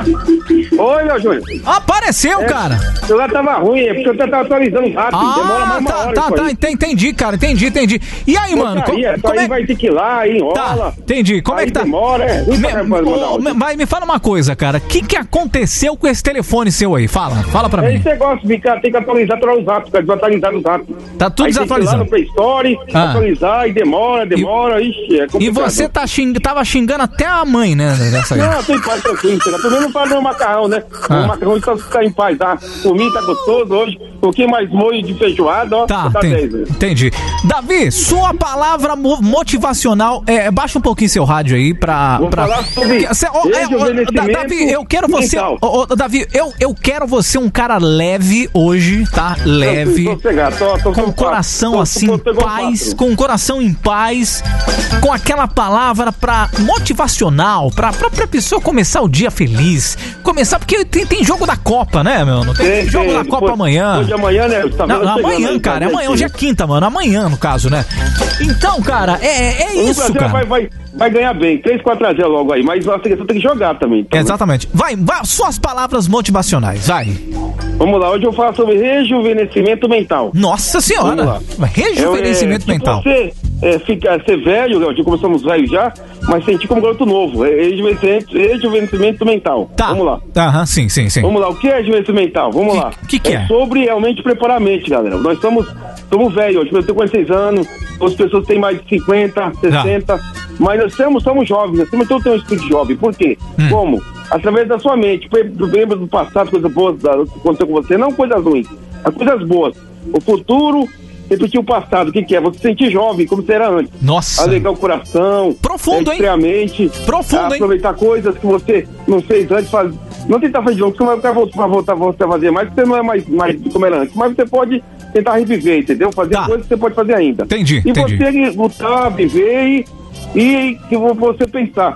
Oi, meu Júnior. Apareceu, cara. O celular tava ruim, é porque eu tava atualizando rápido. Demora mais uma hora. Tá, entendi, cara, entendi. E aí, mano? Como é... vai ter que ir lá, enrola. Tá, entendi. Como é que tá? Demora, Mas me fala uma coisa, cara. O que aconteceu com esse telefone seu aí? Fala pra mim. Esse negócio, tem que atualizar para os apps, cara, desatualizar os apps. Tá tudo desatualizado. Tem que ir lá no Play Store, atualizar e demora, ixi, é complicado. E você tava xingando até a mãe, né? Não, tô em paz, tranquilo. Primeiro não faz o macarrão, né? O macarrão tá em paz, tá? Por mim tá gostoso hoje. Um pouquinho mais molho de feijoada, ó. Tá 10, entendi. Davi, sua palavra motivacional, baixa um pouquinho seu rádio aí pra... falar sobre Davi, eu quero você... Davi, eu quero você um cara leve hoje, tá? Leve. Com o coração assim em paz, com o coração em paz, com aquela palavra motivacional, pra pessoa começar o dia feliz. Começar, porque tem jogo da Copa, né, meu? Não tem jogo da Copa amanhã. Hoje amanhã, né? Amanhã, cara. Amanhã, hoje é quinta, mano. Amanhã, no caso, né? Então, cara, é isso, cara. Vai ganhar bem, 3-4-0 logo aí, mas você tem que jogar também. Então, exatamente. Vai, suas palavras motivacionais, vai. Vamos lá, hoje eu falo sobre rejuvenescimento mental. Nossa senhora! Rejuvenescimento mental. Você ser velho, como somos velhos já, mas sentir como garoto novo. Rejuvenescimento mental. Tá. Vamos lá. Aham, sim. Vamos lá, o que é rejuvenescimento mental? Vamos lá. O que é? Sobre realmente preparar a mente, galera. Nós somos velhos, eu tenho 46 anos, as pessoas têm mais de 50, 60, mas nós somos jovens, acima de tudo tem um espírito jovem. Por quê? Como? Através da sua mente. Lembra do passado, coisas boas que aconteceu com você, não coisas ruins, as coisas boas. O futuro, repetir o passado, o que é? Você se sentir jovem, como você era antes. Nossa. Alegar o coração. Profundo, hein? A mente. Profundo, hein? Aproveitar coisas que você não fez antes, não tentar fazer de novo, porque você vai voltar a fazer mais, porque você não é mais como era antes. Mas você pode tentar reviver, entendeu? Fazer coisas que você pode fazer ainda. Entendi. Você lutar, viver e que você pensar.